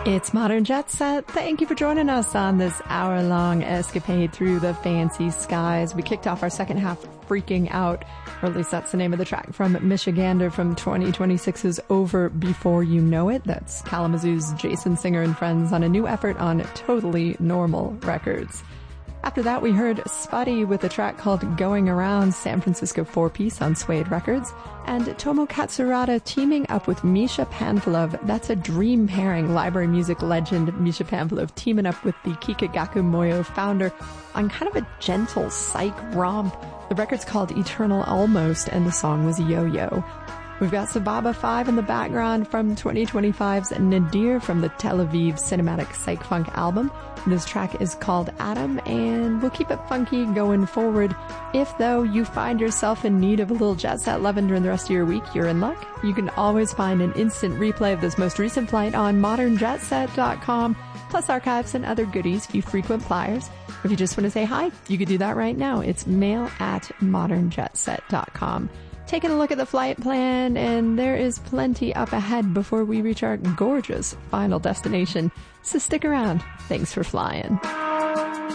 It's Modern Jet Set. Thank you for joining us on this hour-long escapade through the fancy skies. We kicked off our second half freaking out, or at least that's the name of the track from Michigander from 2026's Over Before You Know It. That's Kalamazoo's Jason Singer and Friends on a new effort on Totally Normal Records. After that, we heard Spuddy with a track called Going Around, San Francisco 4-piece on Suede Records, and Tomo Katsurada teaming up with Misha Panfilov. That's a dream pairing, library music legend Misha Panfilov teaming up with the Kikagaku Moyo founder on kind of a gentle psych romp. The record's called Eternal Almost, and the song was Yo-Yo. We've got Sababa 5 in the background from 2025's Nadir from the Tel Aviv Cinematic Psych Funk album. This track is called Atom, and we'll keep it funky going forward. If, though, you find yourself in need of a little jet set lovin' during the rest of your week, you're in luck. You can always find an instant replay of this most recent flight on modernjetset.com, plus archives and other goodies if you frequent flyers. If you just want to say hi, you could do that right now. It's mail@modernjetset.com. Taking a look at the flight plan, and there is plenty up ahead before we reach our gorgeous final destination. So stick around. Thanks for flying.